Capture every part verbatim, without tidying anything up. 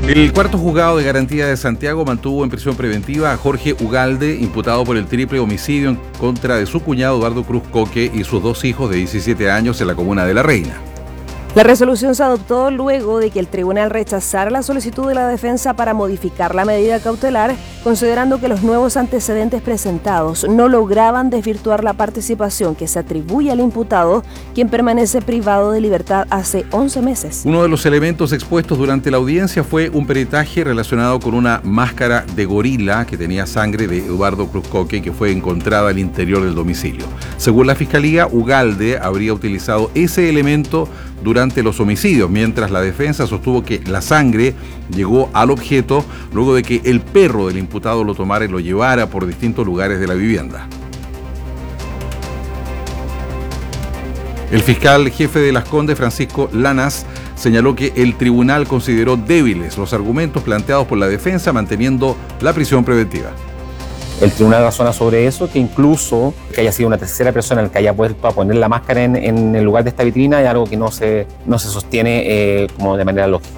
El cuarto juzgado de garantía de Santiago mantuvo en prisión preventiva a Jorge Ugalde, imputado por el triple homicidio en contra de su cuñado Eduardo Cruz Coque y sus dos hijos de diecisiete años en la comuna de La Reina. La resolución se adoptó luego de que el tribunal rechazara la solicitud de la defensa para modificar la medida cautelar, considerando que los nuevos antecedentes presentados no lograban desvirtuar la participación que se atribuye al imputado, quien permanece privado de libertad hace once meses. Uno de los elementos expuestos durante la audiencia fue un peritaje relacionado con una máscara de gorila que tenía sangre de Eduardo Cruz Coque, que fue encontrada al interior del domicilio. Según la Fiscalía, Ugalde habría utilizado ese elemento durante los homicidios, mientras la defensa sostuvo que la sangre llegó al objeto luego de que el perro del imputado lo tomara y lo llevara por distintos lugares de la vivienda. El fiscal jefe de Las Condes, Francisco Lanas, señaló que el tribunal consideró débiles los argumentos planteados por la defensa, manteniendo la prisión preventiva. El tribunal razona sobre eso, que incluso que haya sido una tercera persona el que haya vuelto a poner la máscara en, en el lugar de esta vitrina es algo que no se, no se sostiene eh, como de manera lógica.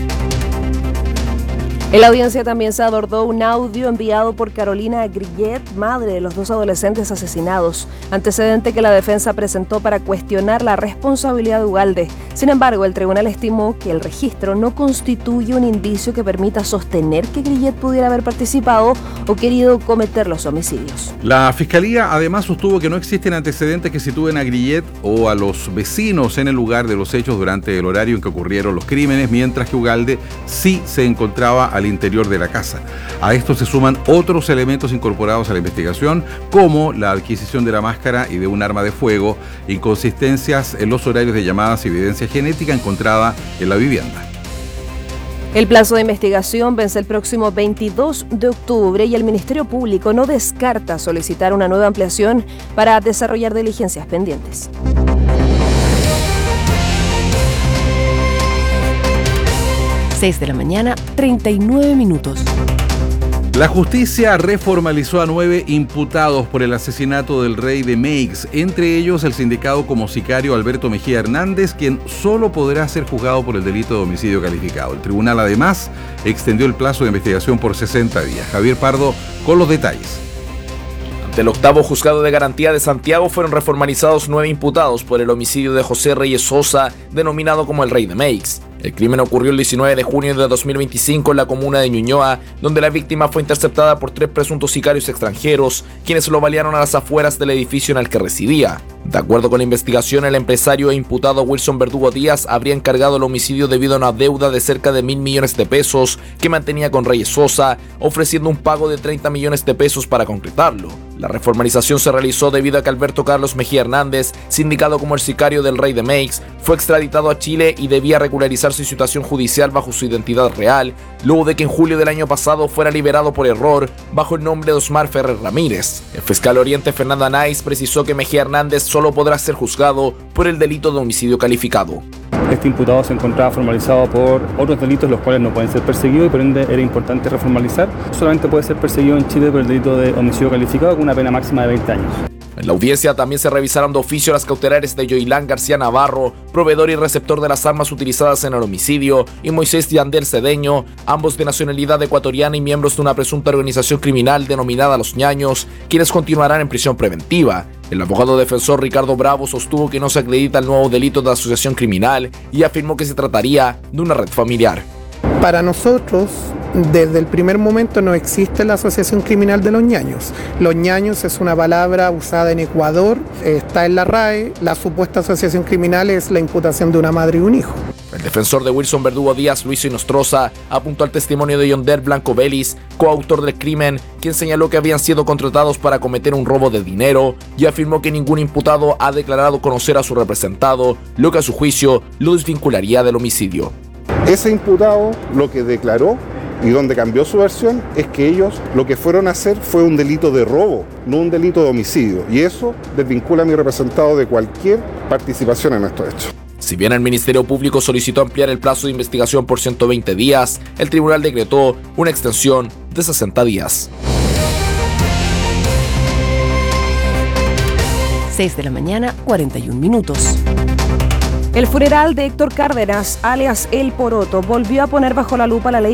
En la audiencia también se abordó un audio enviado por Carolina Grillet, madre de los dos adolescentes asesinados, antecedente que la defensa presentó para cuestionar la responsabilidad de Ugalde. Sin embargo, el tribunal estimó que el registro no constituye un indicio que permita sostener que Grillet pudiera haber participado o querido cometer los homicidios. La Fiscalía además sostuvo que no existen antecedentes que sitúen a Grillet o a los vecinos en el lugar de los hechos durante el horario en que ocurrieron los crímenes, mientras que Ugalde sí se encontraba al interior de la casa. A esto se suman otros elementos incorporados a la investigación, como la adquisición de la máscara y de un arma de fuego, inconsistencias en los horarios de llamadas y evidencia genética encontrada en la vivienda. El plazo de investigación vence el próximo veintidós de octubre y el Ministerio Público no descarta solicitar una nueva ampliación para desarrollar diligencias pendientes. seis de la mañana, treinta y nueve minutos. La justicia reformalizó a nueve imputados por el asesinato del rey de Meix, entre ellos el sindicado como sicario Alberto Mejía Hernández, quien solo podrá ser juzgado por el delito de homicidio calificado. El tribunal además extendió el plazo de investigación por sesenta días. Javier Pardo con los detalles. Ante el octavo juzgado de garantía de Santiago fueron reformalizados nueve imputados por el homicidio de José Reyes Sosa, denominado como el rey de Meix. El crimen ocurrió el diecinueve de junio de dos mil veinticinco en la comuna de Ñuñoa, donde la víctima fue interceptada por tres presuntos sicarios extranjeros, quienes lo balearon a las afueras del edificio en el que residía. De acuerdo con la investigación, el empresario e imputado Wilson Verdugo Díaz habría encargado el homicidio debido a una deuda de cerca de mil millones de pesos que mantenía con Reyes Sosa, ofreciendo un pago de treinta millones de pesos para concretarlo. La reformalización se realizó debido a que Alberto Carlos Mejía Hernández, sindicado como el sicario del rey de Meix, fue extraditado a Chile y debía regularizar su situación judicial bajo su identidad real, luego de que en julio del año pasado fuera liberado por error bajo el nombre de Osmar Ferrer Ramírez. El fiscal oriente Fernando Anais precisó que Mejía Hernández solo podrá ser juzgado por el delito de homicidio calificado. Este imputado se encontraba formalizado por otros delitos los cuales no pueden ser perseguidos y por ende era importante reformalizar. Solamente puede ser perseguido en Chile por el delito de homicidio calificado con una pena máxima de veinte años. En la audiencia también se revisaron de oficio las cautelares de Yoilán García Navarro, proveedor y receptor de las armas utilizadas en el homicidio, y Moisés Yander Cedeño, ambos de nacionalidad ecuatoriana y miembros de una presunta organización criminal denominada Los Ñaños, quienes continuarán en prisión preventiva. El abogado defensor Ricardo Bravo sostuvo que no se acredita el nuevo delito de asociación criminal y afirmó que se trataría de una red familiar. Para nosotros, desde el primer momento no existe la asociación criminal de los ñaños. Los ñaños es una palabra usada en Ecuador, está en la R A E, la supuesta asociación criminal es la imputación de una madre y un hijo. El defensor de Wilson Verdugo Díaz, Luis Inostroza, apuntó al testimonio de Yonder Blanco Vélez, coautor del crimen, quien señaló que habían sido contratados para cometer un robo de dinero y afirmó que ningún imputado ha declarado conocer a su representado, lo que a su juicio lo desvincularía del homicidio. Ese imputado lo que declaró y donde cambió su versión es que ellos lo que fueron a hacer fue un delito de robo, no un delito de homicidio, y eso desvincula a mi representado de cualquier participación en estos hechos. Si bien el Ministerio Público solicitó ampliar el plazo de investigación por ciento veinte días, el tribunal decretó una extensión de sesenta días. seis de la mañana, cuarenta y un minutos. El funeral de Héctor Cárdenas, alias El Poroto, volvió a poner bajo la lupa la ley